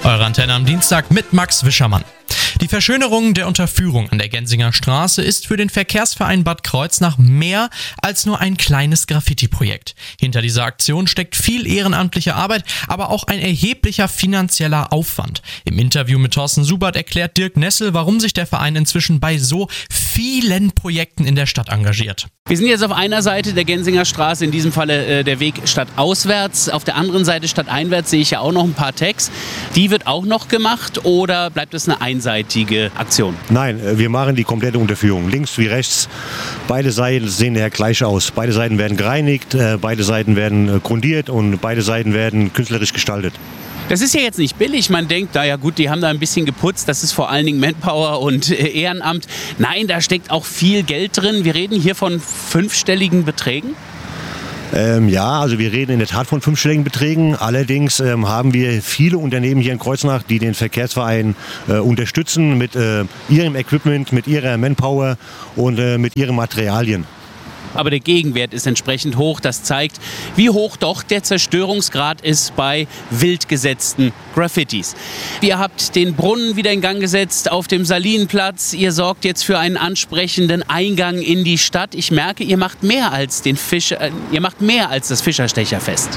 Eure Antenne am Dienstag mit Max Wischermann. Die Verschönerung der Unterführung an der Gensinger Straße ist für den Verkehrsverein Bad Kreuznach mehr als nur ein kleines Graffiti-Projekt. Hinter dieser Aktion steckt viel ehrenamtliche Arbeit, aber auch ein erheblicher finanzieller Aufwand. Im Interview mit Thorsten Subert erklärt Dirk Nessel, warum sich der Verein inzwischen bei so vielen Projekten in der Stadt engagiert. Wir sind jetzt auf einer Seite der Gensinger Straße, in diesem Falle der Weg stadtauswärts. Auf der anderen Seite stadteinwärts sehe ich ja auch noch ein paar Tags. Die wird auch noch gemacht oder bleibt es eine einseitige Aktion? Nein, wir machen die komplette Unterführung. Links wie rechts. Beide Seiten sehen ja gleich aus. Beide Seiten werden gereinigt, beide Seiten werden grundiert und beide Seiten werden künstlerisch gestaltet. Das ist ja jetzt nicht billig. Man denkt, naja gut, die haben da ein bisschen geputzt. Das ist vor allen Dingen Manpower und Ehrenamt. Nein, da steckt auch viel Geld drin. Wir reden hier von 5-stelligen Beträgen. Ja, also wir reden in der Tat von 5-stelligen Beträgen. Allerdings haben wir viele Unternehmen hier in Kreuznach, die den Verkehrsverein unterstützen mit ihrem Equipment, mit ihrer Manpower und mit ihren Materialien. Aber der Gegenwert ist entsprechend hoch. Das zeigt, wie hoch doch der Zerstörungsgrad ist bei wild gesetzten Graffitis. Ihr habt den Brunnen wieder in Gang gesetzt auf dem Salinenplatz. Ihr sorgt jetzt für einen ansprechenden Eingang in die Stadt. Ich merke, ihr macht mehr als das Fischerstecherfest.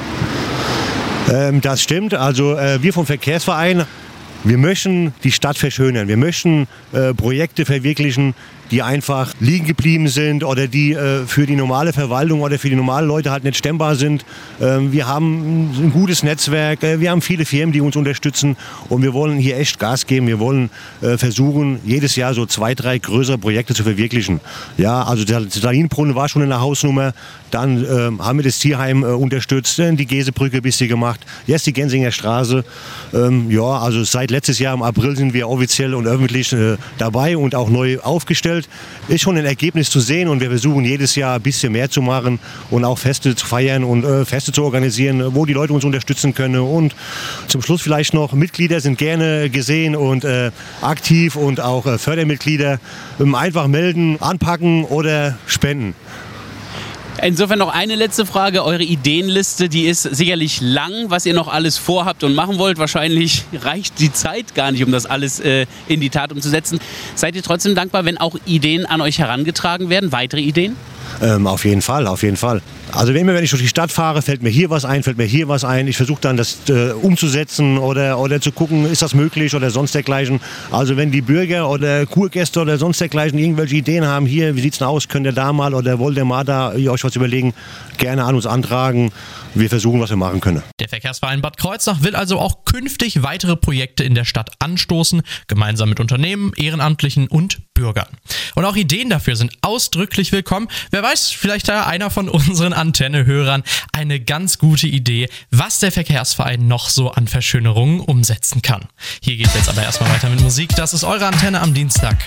Das stimmt. Also wir vom Verkehrsverein, wir möchten die Stadt verschönern. Wir möchten Projekte verwirklichen, die einfach liegen geblieben sind oder die für die normale Verwaltung oder für die normalen Leute halt nicht stemmbar sind. Wir haben ein gutes Netzwerk, wir haben viele Firmen, die uns unterstützen und wir wollen hier echt Gas geben. Wir wollen versuchen, jedes Jahr so 2, 3 größere Projekte zu verwirklichen. Ja, also der Salinenbrunnen war schon in der Hausnummer, dann haben wir das Tierheim unterstützt, die Gesebrücke ein bisschen gemacht, jetzt die Gensinger Straße. Ja, also seit letztes Jahr im April sind wir offiziell und öffentlich dabei und auch neu aufgestellt. Ist schon ein Ergebnis zu sehen und wir versuchen jedes Jahr ein bisschen mehr zu machen und auch Feste zu feiern und Feste zu organisieren, wo die Leute uns unterstützen können. Und zum Schluss vielleicht noch, Mitglieder sind gerne gesehen und aktiv und auch Fördermitglieder. Einfach melden, anpacken oder spenden. Insofern noch eine letzte Frage. Eure Ideenliste, die ist sicherlich lang, was ihr noch alles vorhabt und machen wollt. Wahrscheinlich reicht die Zeit gar nicht, um das alles in die Tat umzusetzen. Seid ihr trotzdem dankbar, wenn auch Ideen an euch herangetragen werden? Weitere Ideen? Auf jeden Fall, auf jeden Fall. Also wenn ich durch die Stadt fahre, fällt mir hier was ein, Ich versuche dann das umzusetzen oder zu gucken, ist das möglich oder sonst dergleichen. Also wenn die Bürger oder Kurgäste oder sonst dergleichen irgendwelche Ideen haben, hier, wie sieht's denn aus, könnt ihr da mal oder wollt ihr mal da euch was überlegen, gerne an uns antragen. Wir versuchen, was wir machen können. Der Verkehrsverein Bad Kreuznach will also auch künftig weitere Projekte in der Stadt anstoßen, gemeinsam mit Unternehmen, Ehrenamtlichen und Bürgern. Und auch Ideen dafür sind ausdrücklich willkommen. Wer weiß, vielleicht da einer von unseren Antenne-Hörern eine ganz gute Idee, was der Verkehrsverein noch so an Verschönerungen umsetzen kann. Hier geht es jetzt aber erstmal weiter mit Musik. Das ist eure Antenne am Dienstag.